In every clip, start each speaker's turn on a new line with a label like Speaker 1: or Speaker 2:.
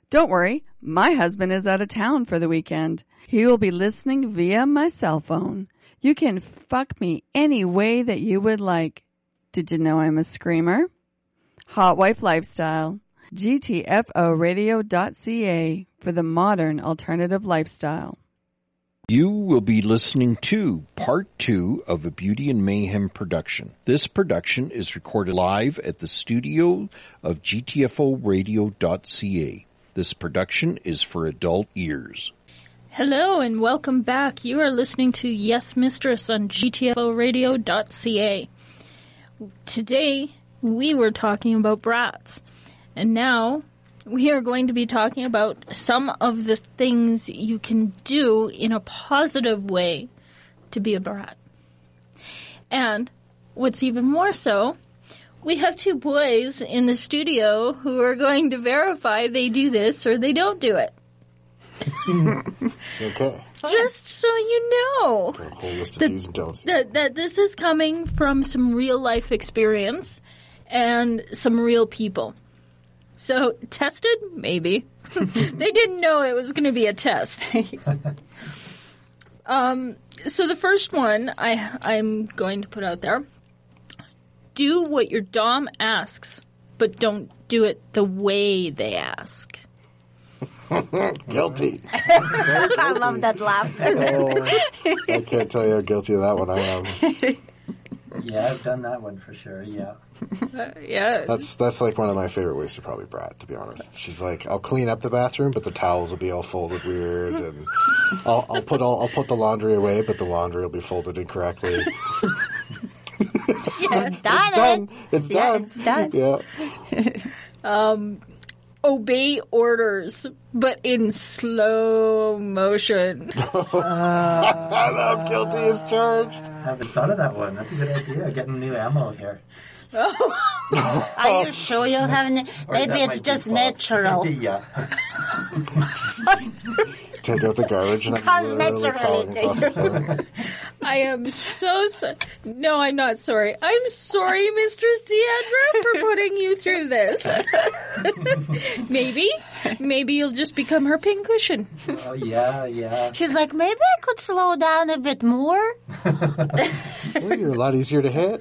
Speaker 1: Don't worry, my husband is out of town for the weekend. He will be listening via my cell phone. You can fuck me any way that you would like. Did you know I'm a screamer? Hot Wife Lifestyle. GTFOradio.ca for the modern alternative lifestyle.
Speaker 2: You will be listening to Part 2 of a Beauty and Mayhem production. This production is recorded live at the studio of GTFOradio.ca. This production is for adult ears.
Speaker 3: Hello and welcome back. You are listening to Yes Mistress on GTFOradio.ca. Today, we were talking about brats. And now, we are going to be talking about some of the things you can do in a positive way to be a brat. And what's even more so, we have two boys in the studio who are going to verify they do this or they don't do it.
Speaker 4: Okay.
Speaker 3: Just so you know
Speaker 4: A whole list of do's and don'ts.
Speaker 3: that this is coming from some real life experience and some real people. So, tested? Maybe. They didn't know it was going to be a test. So the first one I'm going to put out there. Do what your dom asks, but don't do it the way they ask.
Speaker 4: Guilty.
Speaker 5: I love that laugh.
Speaker 4: Oh, I can't tell you how guilty of that one I am.
Speaker 6: Yeah, I've done that one for sure, yeah.
Speaker 3: Yeah.
Speaker 4: That's like one of my favorite ways to probably brat, to be honest. She's like, I'll clean up the bathroom, but the towels will be all folded weird, and I'll put the laundry away, but the laundry will be folded incorrectly.
Speaker 5: It's done.
Speaker 4: It's done. Yeah.
Speaker 3: Obey orders, but in slow motion.
Speaker 4: I love guilty as charged.
Speaker 6: I haven't thought of that one. That's a good idea, getting new ammo here.
Speaker 5: Are you sure you haven't?
Speaker 6: Or is
Speaker 5: Maybe
Speaker 6: that
Speaker 5: it's
Speaker 6: my
Speaker 5: just
Speaker 6: default?
Speaker 5: natural.
Speaker 6: Yeah.
Speaker 4: Take out the garbage and I'm
Speaker 5: Comes
Speaker 4: literally
Speaker 5: naturally
Speaker 4: crawling
Speaker 5: to
Speaker 4: across the floor.
Speaker 3: I am so sorry. No, I'm not sorry. I'm sorry, Mistress Deandra, for putting you through this. Maybe you'll just become her pincushion.
Speaker 6: Oh, yeah.
Speaker 5: She's like, maybe I could slow down a bit more.
Speaker 4: Well, you're a lot easier to hit.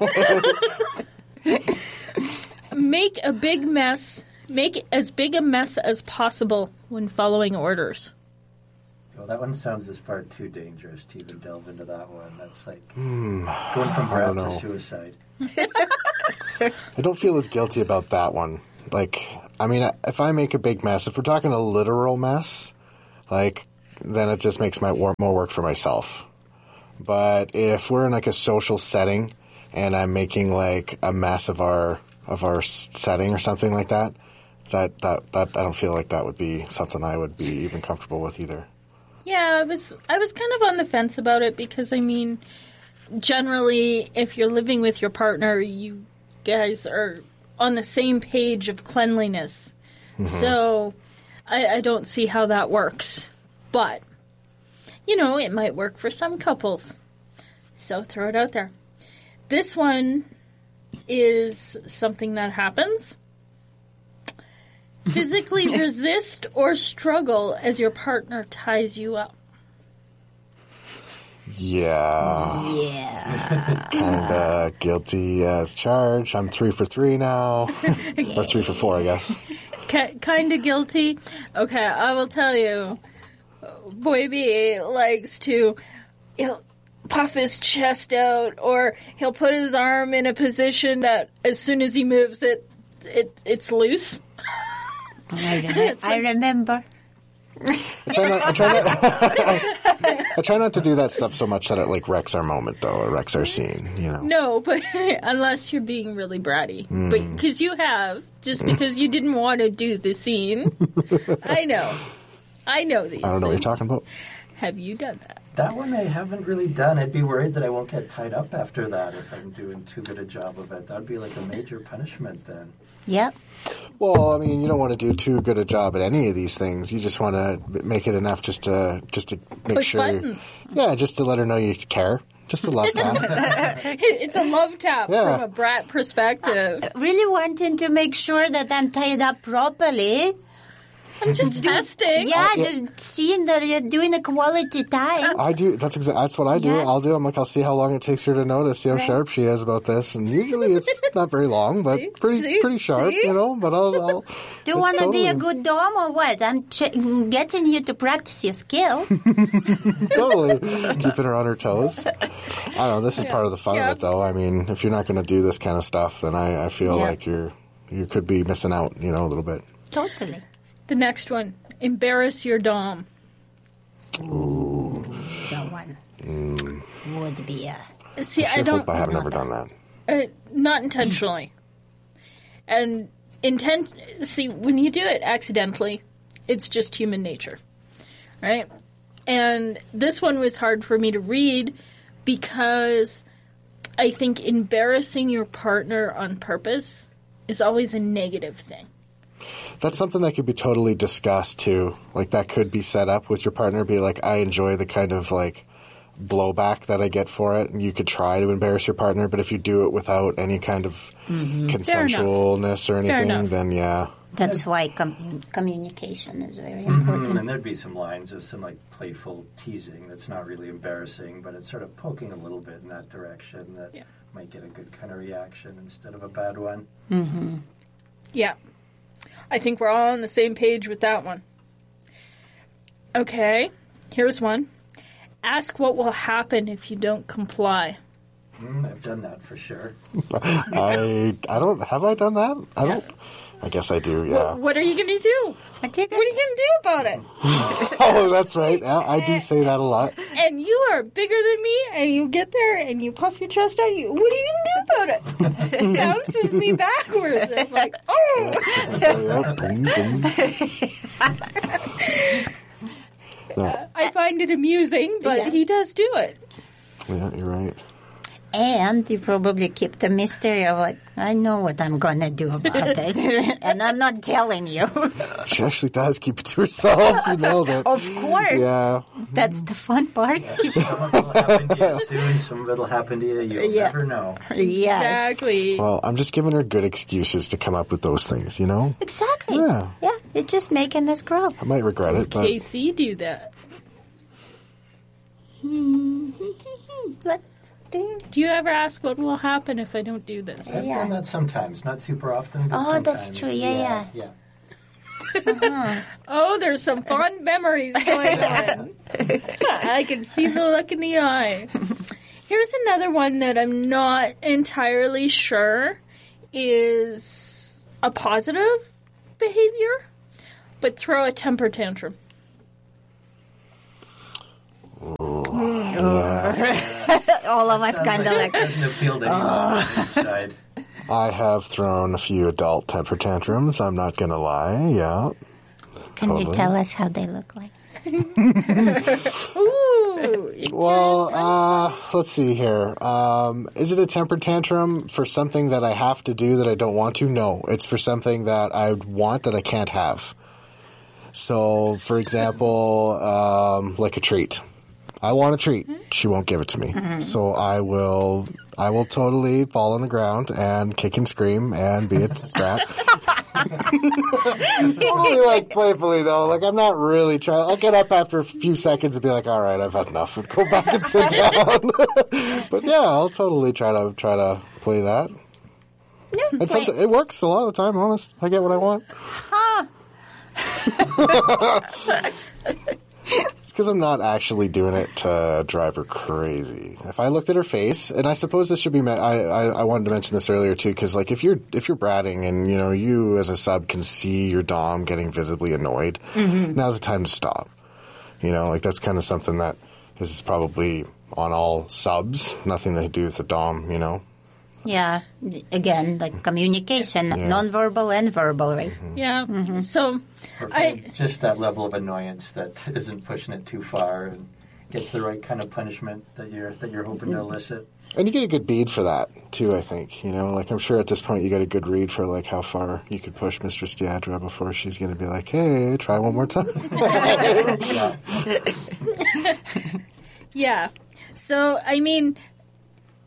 Speaker 3: Make as big a mess as possible when following orders.
Speaker 6: Well, that one sounds as far too dangerous to even delve into that one. That's like going from brat to suicide.
Speaker 4: I don't feel as guilty about that one. Like, I mean, if I make a big mess, if we're talking a literal mess, like, then it just makes more work for myself. But if we're in like a social setting and I'm making like a mess of our setting or something like that, that I don't feel like that would be something I would be even comfortable with either.
Speaker 3: Yeah, I was kind of on the fence about it because, I mean, generally, if you're living with your partner, you guys are on the same page of cleanliness. Mm-hmm. So I don't see how that works. But, you know, it might work for some couples. So throw it out there. This one is something that happens. Physically resist or struggle as your partner ties you up.
Speaker 5: Yeah.
Speaker 4: Kind of guilty as charged. I'm 3 for 3 now. Or 3 for 4, I guess.
Speaker 3: Kind of guilty. Okay, I will tell you. Boy B likes to... He'll puff his chest out, or he'll put his arm in a position that as soon as he moves it, it's loose.
Speaker 5: I remember.
Speaker 4: I try not to do that stuff so much that it like wrecks our moment, though, or wrecks our scene, you know.
Speaker 3: No, but unless you're being really bratty. But because you have, just because you didn't want to do the scene. I know these
Speaker 4: I don't know what you're talking about.
Speaker 3: Have you done that?
Speaker 6: That one I haven't really done. I'd be worried that I won't get tied up after that if I'm doing too good a job of it. That would be like a major punishment then.
Speaker 5: Yep.
Speaker 4: Well, I mean, you don't want to do too good a job at any of these things. You just want to make it enough just to make
Speaker 3: Push
Speaker 4: sure.
Speaker 3: buttons.
Speaker 4: Yeah, just to let her know you care. Just a love tap.
Speaker 3: It's a love tap from a brat perspective.
Speaker 5: Really wanting to make sure that I'm tied up properly.
Speaker 3: I'm just testing.
Speaker 5: Yeah, just seeing that you're doing a quality time.
Speaker 4: I do. That's what I do.
Speaker 5: Yeah.
Speaker 4: I'll see how long it takes her to notice, see how sharp she is about this. And usually it's not very long, but pretty sharp,
Speaker 3: See?
Speaker 4: you know. But I'll
Speaker 5: Do you want to be a good dom or what? I'm getting you to practice your skills.
Speaker 4: totally keeping her on her toes. I don't know. This is part of the fun of it, though. I mean, if you're not going to do this kind of stuff, then I feel like you could be missing out, you know, a little bit.
Speaker 5: Totally.
Speaker 3: The next one. Embarrass your dom.
Speaker 5: Ooh. That one would be a...
Speaker 3: See,
Speaker 4: I hope I have never done that.
Speaker 3: Not intentionally. And see, when you do it accidentally, it's just human nature. Right? And this one was hard for me to read because I think embarrassing your partner on purpose is always a negative thing.
Speaker 4: That's something that could be totally discussed too. Like that could be set up with your partner. Be like, I enjoy the kind of like blowback that I get for it, and you could try to embarrass your partner. But if you do it without any kind of consensualness or anything, then yeah.
Speaker 5: That's why communication is very important.
Speaker 6: And there'd be some lines of some like playful teasing that's not really embarrassing, but it's sort of poking a little bit in that direction that might get a good kind of reaction instead of a bad one.
Speaker 5: Mm-hmm.
Speaker 3: Yeah. I think we're all on the same page with that one. Okay, here's one. Ask what will happen if you don't comply.
Speaker 6: I've done that for sure.
Speaker 4: I don't. Have I done that? I don't. I guess I do, yeah.
Speaker 3: What are you going to do? What are you going to do about it?
Speaker 4: Oh, that's right. Yeah, I do say that a lot.
Speaker 3: And you are bigger than me, and you get there, and you puff your chest out. What are you going to do about it? It bounces me backwards. It's like, oh! I find it amusing, but he does do it.
Speaker 4: Yeah, you're right.
Speaker 5: And you probably keep the mystery of like, I know what I'm going to do about it. And I'm not telling you.
Speaker 4: She actually does keep it to herself, you know that.
Speaker 5: Of course.
Speaker 4: Yeah.
Speaker 5: That's the fun part.
Speaker 6: Some of it will happen to you soon, some of it will happen to you. You'll never know.
Speaker 5: Yes.
Speaker 3: Exactly.
Speaker 4: Well, I'm just giving her good excuses to come up with those things, you know?
Speaker 5: Exactly.
Speaker 4: Yeah.
Speaker 5: Yeah, it's just making us grow.
Speaker 4: I might regret it, but...
Speaker 3: KC do that.
Speaker 5: What?
Speaker 3: Do you ever ask what will happen if I don't do this?
Speaker 6: I've done that sometimes, not super often, but
Speaker 5: Oh,
Speaker 6: sometimes.
Speaker 5: that's true. Yeah.
Speaker 3: Oh, there's some fond memories going on. I can see the look in the eye. Here's another one that I'm not entirely sure is a positive behavior, but throw a temper tantrum.
Speaker 5: All of us kind of like...
Speaker 6: Doesn't appeal to anyone on the inside.
Speaker 4: I have thrown a few adult temper tantrums, I'm not going to lie, yeah.
Speaker 5: Can you tell us how they look like?
Speaker 3: Ooh.
Speaker 4: Well, let's see here. Is it a temper tantrum for something that I have to do that I don't want to? No. It's for something that I want that I can't have. So, for example, like a treat. I want a treat. She won't give it to me. So I will totally fall on the ground and kick and scream and be a brat. Only like playfully though. Like I'm not really trying. I'll get up after a few seconds and be like, all right, I've had enough, and go back and sit down. But yeah, I'll totally try to play that. And it works a lot of the time. Honest, I get what I want. It's because I'm not actually doing it to drive her crazy. If I looked at her face, and I suppose this should be, I wanted to mention this earlier too, because like if you're bratting and you know you as a sub can see your dom getting visibly annoyed, now's the time to stop. You know, like that's kind of something that is probably on all subs, nothing to do with the dom. You know.
Speaker 5: Yeah, again, like communication, non-verbal and verbal, right?
Speaker 3: Yeah. So,
Speaker 6: just that level of annoyance that isn't pushing it too far and gets the right kind of punishment that you're hoping to elicit.
Speaker 4: And you get a good bead for that too, I think. You know, like I'm sure at this point you get a good read for like how far you could push Mistress Deidre before she's going to be like, "Hey, try one more time."
Speaker 3: Yeah. So, I mean,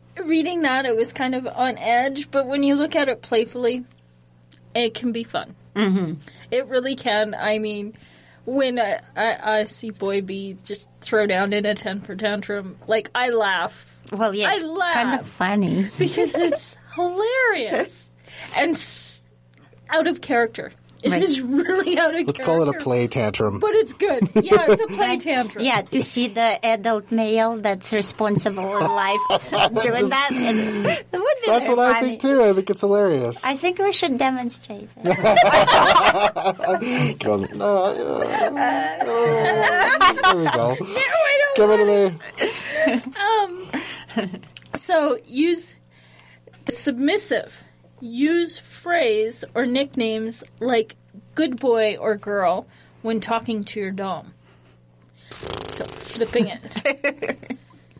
Speaker 3: reading that, it was kind of on edge, but when you look at it playfully, it can be fun.
Speaker 5: Mm-hmm.
Speaker 3: It really can. I mean, when I see Boy B just throw down in a temper tantrum, like, I laugh.
Speaker 5: Well, yeah, it's
Speaker 3: I laugh.
Speaker 5: kind of funny.
Speaker 3: Because it's hilarious. And out of character. It is really out of character.
Speaker 4: Let's call it a play tantrum.
Speaker 3: But it's good. Yeah, it's a play tantrum.
Speaker 5: Yeah, to see the adult male that's responsible in life doing that. It would be
Speaker 4: That's
Speaker 5: very
Speaker 4: what I
Speaker 5: funny.
Speaker 4: think, too. I think it's hilarious.
Speaker 5: I think we should demonstrate it.
Speaker 4: Goes, no, there we go. Give it to me.
Speaker 3: So use the submissive. Use phrase or nicknames like good boy or girl when talking to your dom. So flipping it.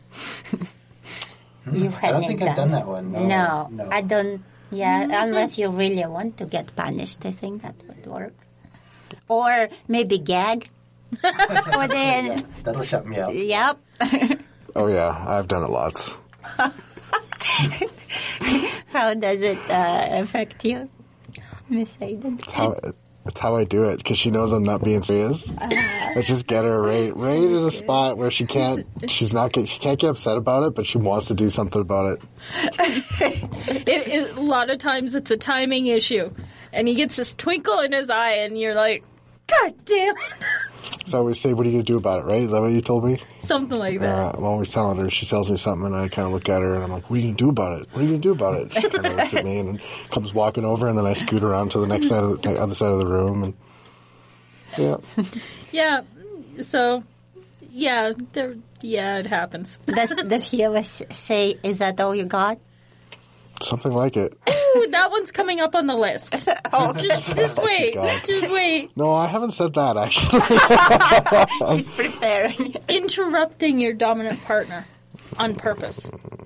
Speaker 5: You
Speaker 6: I don't think I've done that one.
Speaker 5: No, I don't. Yeah, unless you really want to get punished, I think that would work. Or maybe gag. Or then,
Speaker 6: That'll shut me up.
Speaker 5: yep.
Speaker 4: Oh, yeah. I've done it lots.
Speaker 5: How does it affect you, Miss Aiden?
Speaker 4: It's how I do it, because she knows I'm not being serious. I just get her right in a spot where she can't get upset about it, but she wants to do something about it.
Speaker 3: A lot of times it's a timing issue. And he gets this twinkle in his eye and you're like, God damn it.
Speaker 4: So I always say, what are you going to do about it, right? Is that what you told me?
Speaker 3: Something like that.
Speaker 4: I'm always telling her. She tells me something, and I kind of look at her, and I'm like, what are you going to do about it? What are you going to do about it? She kind of looks at me and comes walking over, and then I scoot around to the next side of the other side of the room. And yeah.
Speaker 3: Yeah. So, yeah, it happens.
Speaker 5: Does he ever say, is that all you got?
Speaker 4: Something like it.
Speaker 3: Ooh, that one's coming up on the list. Just wait.
Speaker 4: God.
Speaker 3: Just wait.
Speaker 4: No, I haven't said that, actually.
Speaker 5: He's preparing.
Speaker 3: Interrupting your dominant partner on purpose.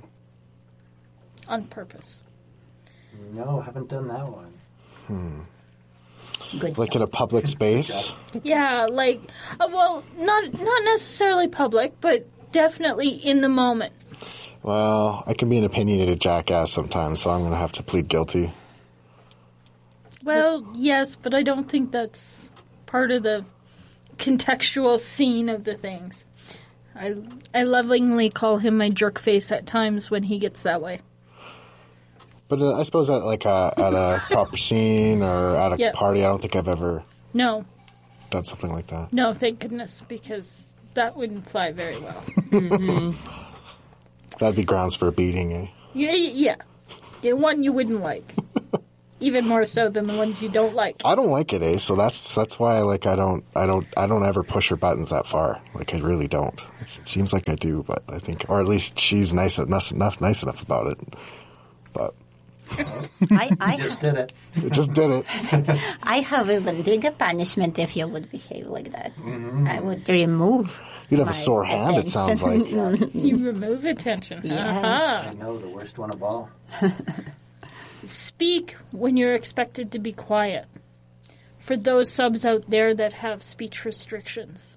Speaker 3: On purpose.
Speaker 6: No, haven't done that one.
Speaker 5: Good.
Speaker 4: Like in a public space.
Speaker 3: Yeah, like, well, not necessarily public, but definitely in the moment.
Speaker 4: Well, I can be an opinionated jackass sometimes, so I'm going to have to plead guilty.
Speaker 3: Well, yes, but I don't think that's part of the contextual scene of the things. I lovingly call him my jerk face at times when he gets that way.
Speaker 4: But I suppose at a proper scene or at a party, I don't think I've ever
Speaker 3: No,
Speaker 4: done something like that.
Speaker 3: no, thank goodness, because that wouldn't fly very well.
Speaker 4: That'd be grounds for a beating, eh?
Speaker 3: Yeah, one you wouldn't like. Even more so than the ones you don't like.
Speaker 4: I don't like it, eh? So that's why I don't ever push her buttons that far. Like, I really don't. It seems like I do, but I think, or at least she's nice enough about it. But
Speaker 5: I
Speaker 6: Just did it.
Speaker 4: it just did it.
Speaker 5: I have even bigger punishment if you would behave like that. I would remove.
Speaker 4: You'd have a
Speaker 5: my
Speaker 4: sore hand, it sounds like.
Speaker 3: You remove attention.
Speaker 5: Yes.
Speaker 3: Uh-huh.
Speaker 6: I know, the worst one of all.
Speaker 3: Speak when you're expected to be quiet. For those subs out there that have speech restrictions.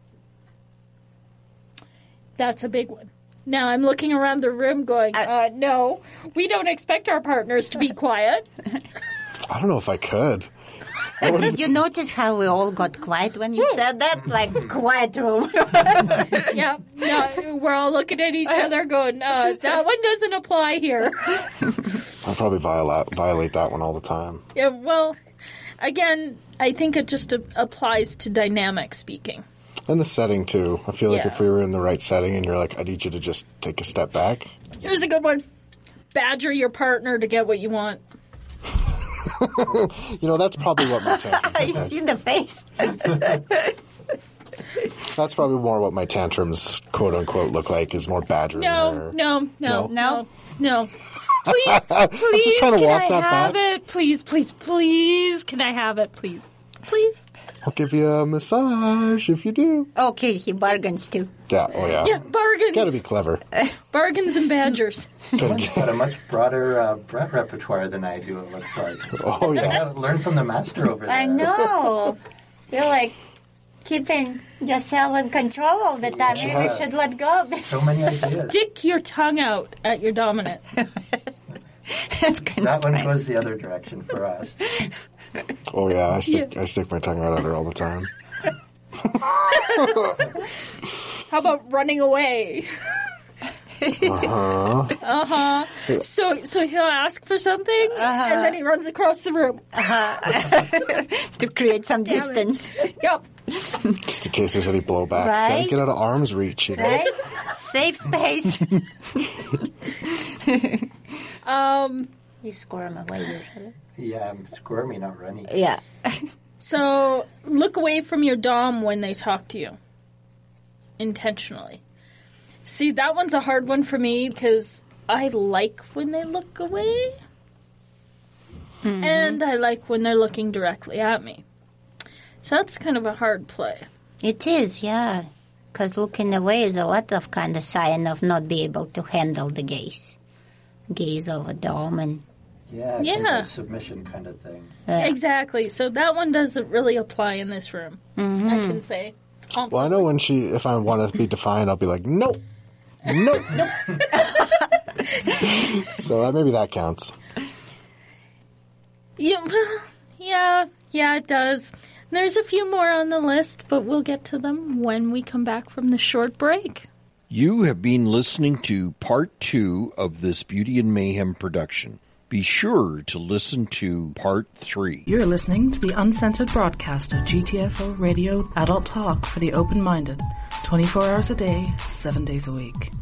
Speaker 3: That's a big one. Now I'm looking around the room going, no, we don't expect our partners to be quiet.
Speaker 4: I don't know if I could.
Speaker 5: Did you notice how we all got quiet when you said that? Like, quiet room.
Speaker 3: Yeah, no, we're all looking at each other going, that one doesn't apply here.
Speaker 4: I'll probably violate that one all the time.
Speaker 3: Yeah, well, again, I think it just applies to dynamic speaking.
Speaker 4: And the setting, too. I feel like
Speaker 3: Yeah.
Speaker 4: if we were in the right setting and you're like, I need you to just take a step back.
Speaker 3: Here's a good one. Badger your partner to get what you want.
Speaker 4: You know, that's probably what my tantrums
Speaker 5: You see the face.
Speaker 4: That's probably more what my tantrums, quote unquote, look like, is more badgering her.
Speaker 3: No.
Speaker 5: No?
Speaker 3: Please, please,
Speaker 4: trying to
Speaker 3: can
Speaker 4: walk
Speaker 3: I
Speaker 4: that
Speaker 3: have
Speaker 4: back.
Speaker 3: it? Please, can I have it? Please.
Speaker 4: I'll give you a massage if you do.
Speaker 5: Okay, he bargains too.
Speaker 4: Yeah, oh yeah.
Speaker 3: Yeah, bargains.
Speaker 4: Gotta be clever.
Speaker 3: Bargains and badgers.
Speaker 6: Got a much broader Brett repertoire than I do, it looks like.
Speaker 4: Oh yeah.
Speaker 6: Yeah, learn from the master over there.
Speaker 5: I know. You're like keeping yourself in control all the time. Maybe you
Speaker 6: Yeah.
Speaker 5: should let go.
Speaker 6: So many ideas.
Speaker 3: Stick your tongue out at your dominant.
Speaker 5: That's kind
Speaker 6: That
Speaker 5: of
Speaker 6: one
Speaker 5: funny.
Speaker 6: goes the other direction for us.
Speaker 4: Oh yeah, I stick my tongue out at her all the time.
Speaker 3: How about running away? So he'll ask for something, and then he runs across the room.
Speaker 5: To create some distance.
Speaker 3: Yep.
Speaker 4: Just in case there's any blowback.
Speaker 5: Right?
Speaker 4: Gotta get out of arm's reach, you know?
Speaker 5: Right? Safe space. You squirm away usually.
Speaker 6: Yeah, I'm squirmy, not running.
Speaker 5: Yeah.
Speaker 3: So look away from your dom when they talk to you. Intentionally. See, that one's a hard one for me because I like when they look away. Mm-hmm. And I like when they're looking directly at me. So that's kind of a hard play.
Speaker 5: It is, yeah. Because looking away is a lot of kind of sign of not be able to handle the gaze of a dom. And
Speaker 6: yeah, it's like a submission kind of thing.
Speaker 3: Exactly. So that one doesn't really apply in this room. Mm-hmm. I can say.
Speaker 4: Well, I know if I want to be defiant, I'll be like, nope. Nope. So maybe that counts.
Speaker 3: Yeah, it does. There's a few more on the list, but we'll get to them when we come back from the short break.
Speaker 2: You have been listening to part 2 of this Beauty and Mayhem production. Be sure to listen to part 3.
Speaker 7: You're listening to the uncensored broadcast of GTFO Radio Adult Talk for the open-minded. 24 hours a day, 7 days a week.